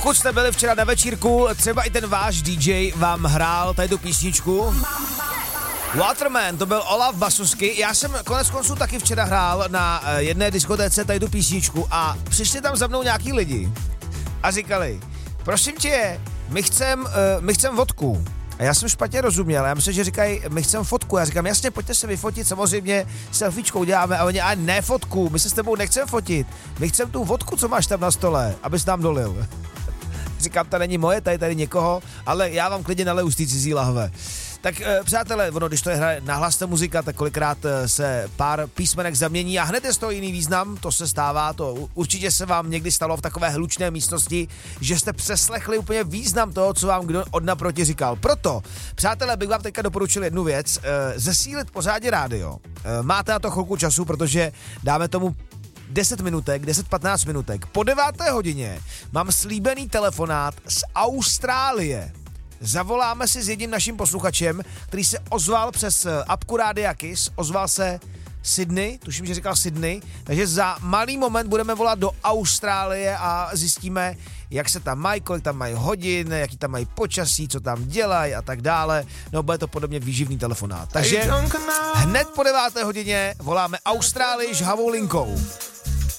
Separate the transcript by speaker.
Speaker 1: Pokud jste byli včera na večírku, třeba i ten váš DJ vám hrál tady tu písničku. Waterman, to byl Olaf Basusky. Já jsem konec konců taky včera hrál na jedné diskotéce tady tu písničku a přišli tam za mnou nějaký lidi a říkali, prosím tě, my chcem vodku. A já jsem špatně rozuměl, já myslím, že říkají, my chcem fotku. Já říkám, jasně, pojďte se vyfotit, samozřejmě selfiečkou děláme, a oni, a ne fotku, my se s tebou nechcem fotit, my chcem tu vodku, co máš tam na stole, abys nám dolil. Říkám, ta není moje, tady někoho, ale já vám klidně naleju z té cizí lahve. Tak přátelé, když to je hra nahlasná muzika, tak kolikrát se pár písmenek zamění a hned je z toho jiný význam, to se stává, to určitě se vám někdy stalo v takové hlučné místnosti, že jste přeslechli úplně význam toho, co vám kdo od naproti říkal. Proto, přátelé, bych vám teďka doporučil jednu věc, zesílit pořádně rádio. Máte na to chvilku času, protože dáme tomu 10-15 minutek. Po 9. hodině mám slíbený telefonát z Austrálie. Zavoláme si s jedním naším posluchačem, který se ozval přes apku Rádia Kiss, ozval se Sydney, tuším, že říkal Sydney, takže za malý moment budeme volat do Austrálie a zjistíme, jak se tam mají, kolik tam mají hodin, jaký tam mají počasí, co tam dělají a tak dále. No, bude to podobně výživný telefonát. Takže hned po 9. hodině voláme Austrálii žhavou linkou.